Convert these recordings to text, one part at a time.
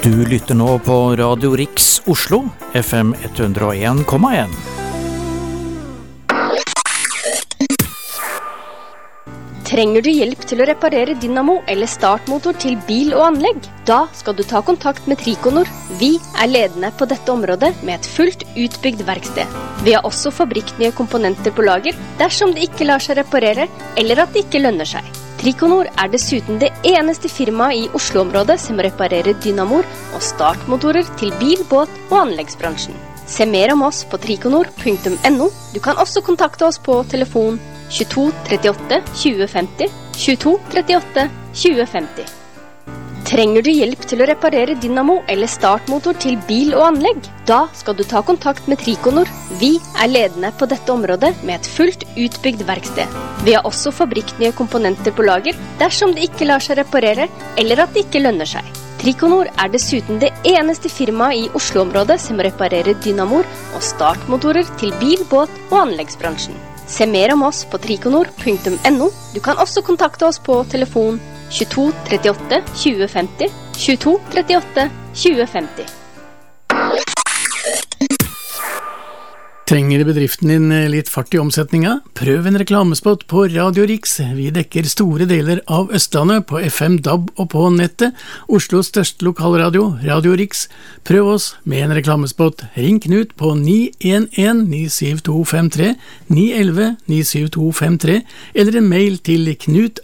Du lytter nå på Radio Riks Oslo, FM 101,1. Trenger du hjelp til å reparere dynamo eller startmotor til bil og anlegg? Da skal du ta kontakt med Trikonor. Vi er ledende på dette området med et fullt utbygd verksted. Vi har også fabrikknye komponenter på lager dersom det ikke lar seg reparere eller at det ikke lønner seg. Trikonor er dessuten det eneste firmaet i Oslo-området som reparerer dynamoer og startmotorer til bil, båt og anleggsbransjen. Se mer om oss på trikonor.no. Du kan også kontakte oss på telefon 22 38 20 50, 22 38 20 50. Trenger du hjelp til å reparere dynamo eller startmotor til bil og anlegg? Da skal du ta kontakt med Trikonor. Vi er ledende på dette området med et fullt utbygd verksted. Vi har også fabrikknye komponenter på lager dersom det ikke lar seg reparere eller at det ikke lønner seg. Trikonor er dessuten det eneste firmaet i Oslo-området som reparerer dynamoer og startmotorer til bil, båt og anleggsbransjen. Se mer om oss på trikonor.no. Du kan også kontakte oss på telefon 22 38 20 50, 22 38 20 50. Trenger bedriften din litt fart i omsetninga? Prøv en reklamespot på Radio Riks. Vi dekker store deler av Østlandet på FM, DAB og på nettet. Oslos største lokalradio, Radio Riks. Prøv oss med en reklamespot. Ring Knut på 911-97253, 911-97253, eller en mail til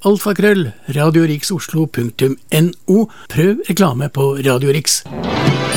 knut@radioriksoslo.no. Prøv reklame på Radio Riks.